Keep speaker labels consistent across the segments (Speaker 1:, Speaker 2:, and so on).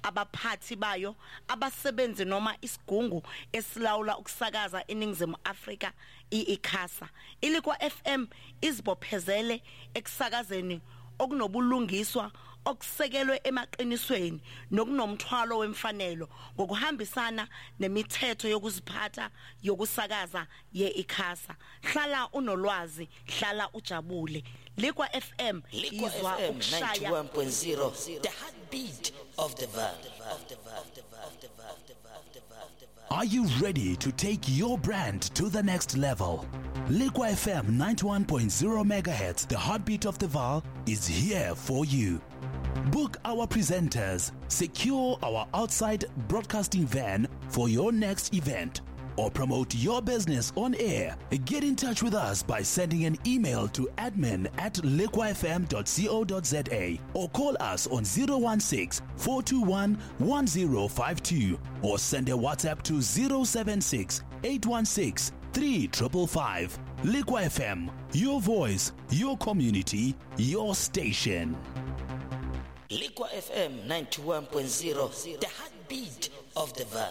Speaker 1: abaphathi bayo, abasebenzi noma isigungu esilawula ukusakaza eNingizimu Afrika iICASA. Ilikwa FM izibophezele ekusakazeni okunobulungiswa okusekelwe emaqinisweni nokunomthwalo wemfanelo ngokuhambisana nemithetho yokuziphatha yokusakaza yeICASA. Hlala unolwazi, hlala ujabule. Likwa FM izwa ukushaya
Speaker 2: 91.0, the heartbeat of the Vaal.
Speaker 3: Are you ready to take your brand to the next level? Likwa FM 91.0 MHz, the heartbeat of the Vaal, is here for you. Book our presenters, secure our outside broadcasting van for your next event, or promote your business on air. Get in touch with us by sending an email to admin@likwafm.co.za or call us on 016-421-1052 or send a WhatsApp to 076-816-3555. Likwa FM, your voice, your community, your station.
Speaker 2: Likwa FM 91.0, the heartbeat of the Vaal.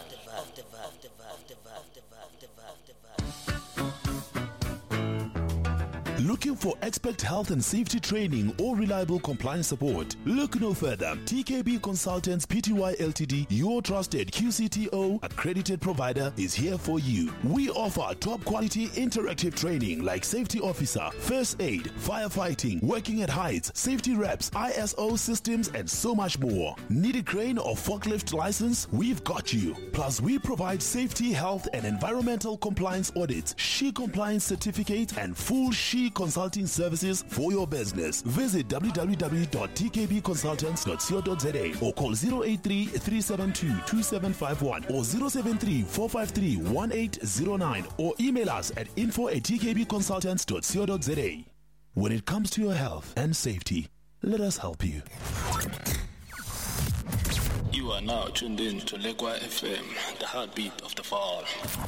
Speaker 3: Looking for expert health and safety training or reliable compliance support? Look no further. TKB Consultants Pty Ltd, your trusted QCTO accredited provider, is here for you. We offer top quality interactive training like safety officer, first aid, firefighting, working at heights, safety reps, ISO systems, and so much more. Need a crane or forklift license? We've got you. Plus, we provide safety, health, and environmental compliance audits, SHE compliance certificate, and full SHE consulting services for your business. Visit www.tkbconsultants.co.za or call 083-372-2751 or 073-453-1809 or email us at info@tkbconsultants.co.za. When it comes to your health and safety, let us help you.
Speaker 4: You are now tuned in to Likwa FM, the heartbeat of the Vaal.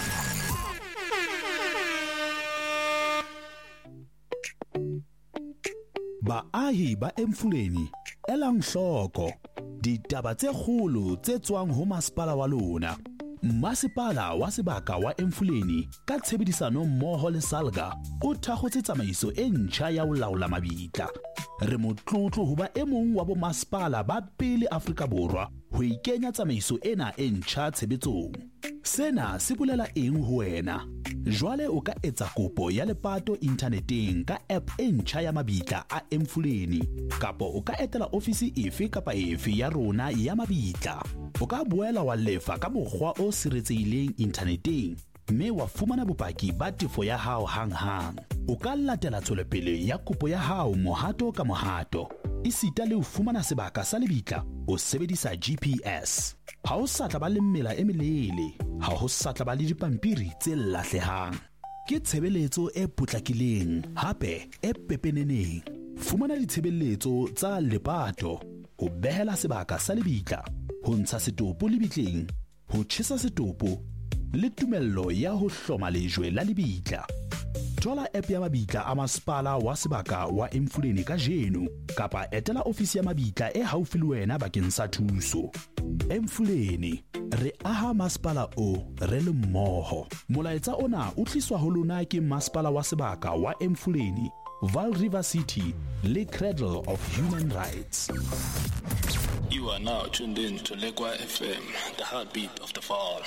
Speaker 3: Baahi ba Emfuleni, elang hloko ditaba tse kgolo tse tswang ho masepala wa lona. Masepala wa sebaka wa Emfuleni ka tshebedisano mmoho le Salga o thakgotse tsamaiso e ntjha ya ho laola mabitla. Re motlotlo ho ba e mong wa bo masepala ba pele Afrika Borwa ho ikenya tsamaiso ena e ntjha tshebetsong. Sena se bolela eng ho wena? Jwale o ka etsa kopo ya lepato inthaneteng ka app e ntjha ya mabitla a Emfuleni, kapo o ka etela ofisi efe kapa efe ya rona ya mabitla. O ka boela wa lefa ka mokgwa o siretsehileng inthaneteng, mme wa fumana bopaki ba tefo ya hao hang-hang. O ka latela tswelopele ya kopo ya hao mohato ka mohato. Isita le ho fumana sebaka sa lebitla o sebedisa GPS. Ha o sa tla ba le mmela e melele, ha ho sa tla ba le dipampiri tse lahlehang. Ke tshebeletso e potlakileng, hape e pepeneneng. Fumana ditshebeletso tsa lepato, ho behela sebaka sa lebitla, ho ntsha setopo lebitleng, ho tjhesa setopo, le tumello ya ho hloma lejwe la lebitla. Thola app ya mabitla a masepala wa sebaka wa Emfuleni ka jeno, kapa etela ofisi ya mabitla e haufi le wena bakeng sa thuso. Emfuleni, re aha masepala o re le mmoho. Molaetsa ona o tliswa ho lona ke masepala wa sebaka wa Emfuleni, Vaal River City le Cradle of Human Rights.
Speaker 4: You are now tuned in to Likwa FM, the heartbeat of the Vaal.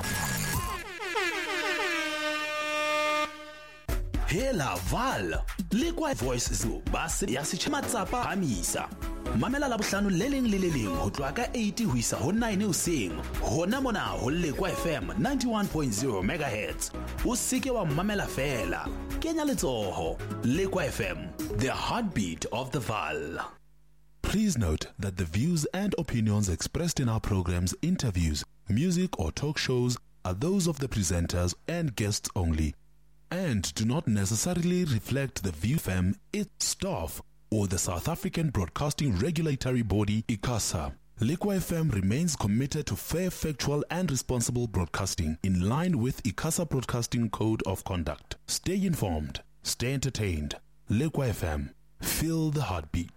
Speaker 3: Hela Vaal, Likwa Voice zo base ya setjhamatsapa hamisa. Mamela la bohlano le leng le le leng ho tloha ka 8 ho isa ho 9 hoseng. Hona mona ho Likwa FM 91.0 MHz. O seke wa mamela fela. Kenya letsoho. Likwa FM, the heartbeat of the Vaal. Please note that the views and opinions expressed in our programs, interviews, music or talk shows are those of the presenters and guests only, and do not necessarily reflect the view of its staff or the South African Broadcasting Regulatory Body, ICASA. Likwa FM remains committed to fair, factual and responsible broadcasting in line with ICASA Broadcasting Code of Conduct. Stay informed, stay entertained. Likwa FM, feel the heartbeat.